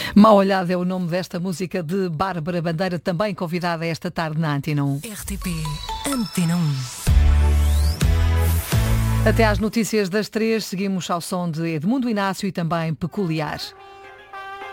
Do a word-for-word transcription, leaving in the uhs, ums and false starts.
Má Olhada é o nome desta música de Bárbara Bandeira, também convidada esta tarde na Antena um. R T P Antena um. Até às notícias das três, seguimos ao som de Edmundo Inácio e também Peculiar.